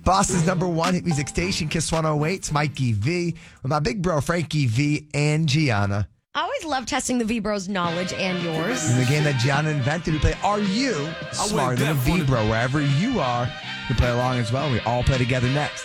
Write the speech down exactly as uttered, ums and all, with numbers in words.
Boston's number one hit music station, Kiss one oh eight. It's Mikey V with my big bro, Frankie V and Gianna. I always love testing the V-Bros' knowledge and yours. In the game that Gianna invented, we play Are You Smarter Than a V-Bro? Wherever you are, you play along as well. We all play together next.